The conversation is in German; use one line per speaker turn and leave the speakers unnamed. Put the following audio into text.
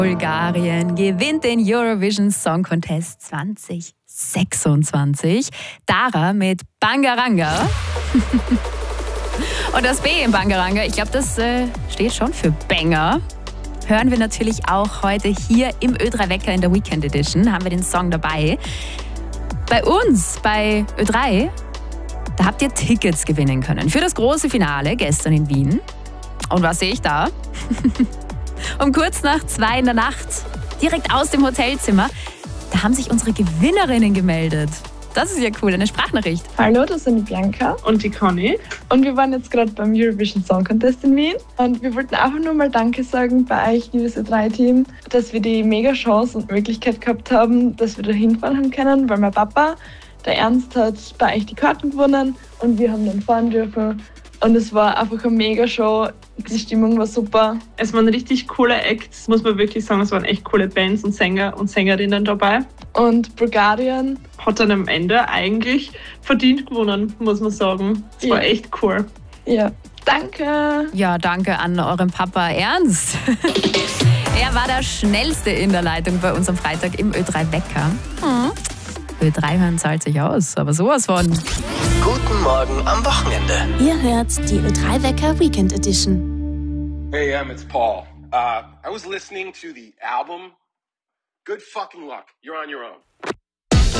Bulgarien gewinnt den Eurovision Song Contest 2026. Dara mit Bangaranga. Und das B in Bangaranga, ich glaube, das steht schon für Banger. Hören wir natürlich auch heute hier im Ö3 Wecker in der Weekend Edition. Haben wir den Song dabei. Bei uns, bei Ö3, da habt ihr Tickets gewinnen können für das große Finale gestern in Wien. Und was sehe ich da? Um kurz nach 2 in der Nacht, direkt aus dem Hotelzimmer, da haben sich unsere Gewinnerinnen gemeldet. Das ist ja cool, eine Sprachnachricht.
Hallo, das sind die Bianca
und die Conny.
Und wir waren jetzt gerade beim Eurovision Song Contest in Wien. Und wir wollten einfach nur mal Danke sagen bei euch, liebes Ö3-Team, dass wir die mega Chance und Möglichkeit gehabt haben, dass wir da hinfahren haben können, weil mein Papa, der Ernst, hat bei euch die Karten gewonnen und wir haben dann fahren dürfen. Und es war einfach eine mega Show. Die Stimmung war super.
Es waren richtig coole Acts, muss man wirklich sagen. Es waren echt coole Bands und Sänger und Sängerinnen dabei.
Und Bulgarien
hat dann am Ende eigentlich verdient gewonnen, muss man sagen. Es war echt cool.
Ja, danke.
Ja, danke an euren Papa Ernst. Er war der Schnellste in der Leitung bei uns am Freitag im Ö3 Wecker. Ö3 hören zahlt sich aus, aber sowas von.
Guten Morgen am Wochenende.
Ihr hört die Ö3 Wecker Weekend Edition.
Hey, it's Paul. I was listening to the album. Good fucking luck. You're on your own.